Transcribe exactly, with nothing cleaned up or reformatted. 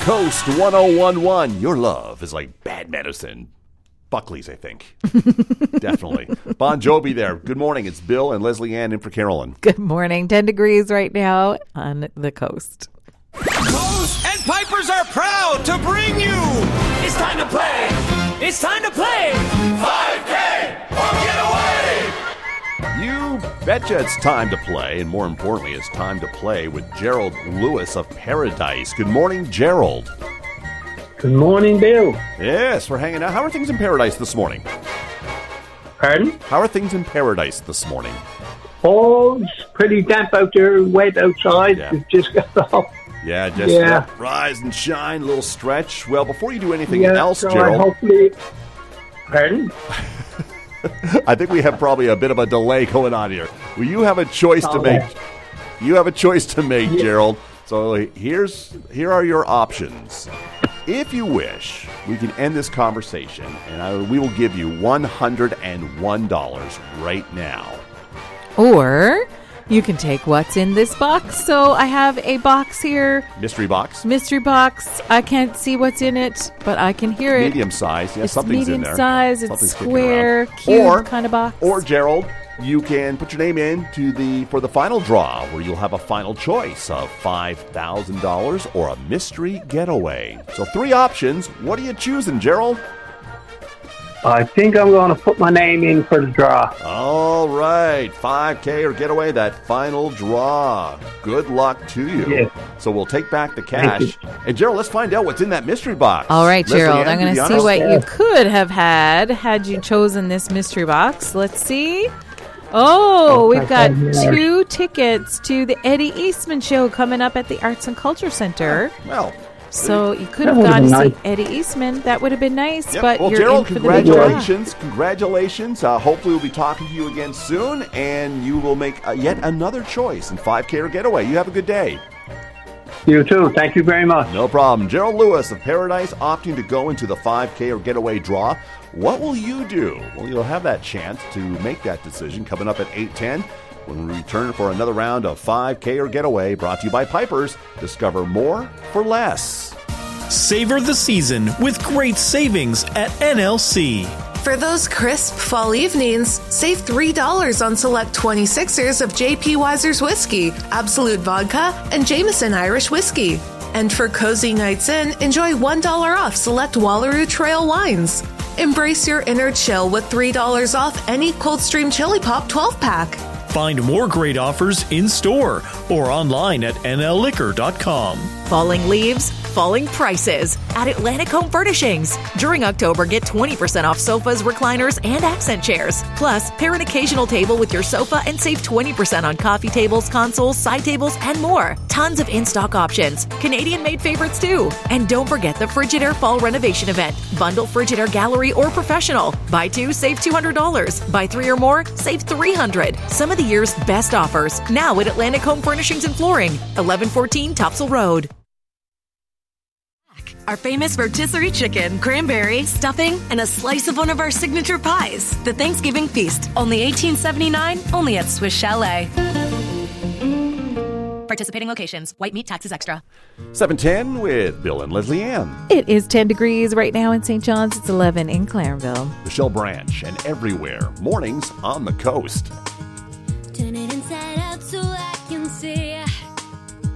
Coast one oh one one. Your love is like bad medicine. Buckley's, I think. Definitely. Bon Jovi there. Good morning. It's Bill and Leslie Ann in for Carolyn. Good morning. ten degrees right now on the coast. Coast and Pipers are proud to bring you. It's time to play. It's time to play. five K or get away. You betcha it's time to play, and more importantly, it's time to play with Gerald Lewis of Paradise. Good morning, Gerald. Good morning, Bill. Yes, we're hanging out. How are things in Paradise this morning? Pardon? How are things in Paradise this morning? Oh, it's pretty damp out there, wet outside. Yeah. We've just got off. Yeah, just Yeah. uh, rise and shine, a little stretch. Well, before you do anything Yeah, else, so I Gerald, hopefully... Pardon? I think we have probably a bit of a delay going on here. Well, you have a choice to Oh, make. yeah. You have a choice to make, Yeah. Gerald. So here's here are your options. If you wish, we can end this conversation, and I, we will give you one hundred one dollars right now. Or you can take what's in this box. So I have a box here, Mystery box, mystery box. I can't see what's in it, but I can hear it. medium size. Yeah, It's something's in medium there. size. It's Something's kicking square, around. cube or, kind of box. Or Gerald, you can put your name in to the for the final draw, where you'll have a final choice of five thousand dollars or a mystery getaway. So three options. What are you choosing, Gerald? I think I'm going to put my name in for the draw. All right, five K or getaway, that final draw. Good luck to you. Yes. So we'll take back the Thank cash. And Gerald, let's find out what's in that mystery box. All right, Leslie Gerald, Ann, I'm going be to see honest. what Yeah. you could have had had you chosen this mystery box. Let's see. Oh, Oh, we've got thank you. two tickets to the Eddie Eastman show coming up at the Arts and Culture Center. Well, So you could That have would've gone to been see nice. Eddie Eastman. That would have been nice, yep. but well, you're Gerald, in for the big draw. congratulations. Congratulations. Uh, hopefully we'll be talking to you again soon, and you will make uh, yet another choice in five K or getaway. You have a good day. You too. Thank you very much. No problem. Gerald Lewis of Paradise opting to go into the five K or getaway draw. What will you do? Well, you'll have that chance to make that decision coming up at eight ten when we return for another round of five K or getaway brought to you by Pipers. Discover more for less. Savor the season with great savings at N L C. For those crisp fall evenings, save three dollars on select twenty-sixers of J P Weiser's Whiskey, Absolute Vodka, and Jameson Irish Whiskey. And for cozy nights in, enjoy one dollar off select Wallaroo Trail wines. Embrace your inner chill with three dollars off any Coldstream Chili Pop twelve-pack. Find more great offers in store or online at N L liquor dot com. Falling leaves, falling prices at Atlantic Home Furnishings. During October, get twenty percent off sofas, recliners, and accent chairs. Plus, pair an occasional table with your sofa and save twenty percent on coffee tables, consoles, side tables, and more. Tons of in-stock options. Canadian-made favorites, too. And don't forget the Frigidaire Fall Renovation Event. Bundle Frigidaire Gallery or Professional. Buy two, save two hundred dollars. Buy three or more, save three hundred dollars. Some of the year's best offers. Now at Atlantic Home Furnishings and Flooring. eleven fourteen Topsail Road. Our famous rotisserie chicken, cranberry, stuffing, and a slice of one of our signature pies. The Thanksgiving Feast, only eighteen seventy-nine, only at Swiss Chalet. Participating locations. White meat taxes extra. seven ten with Bill and Leslie Ann. It is ten degrees right now in Saint John's. It's eleven in Clarenville. Michelle Branch and everywhere. Mornings on the coast.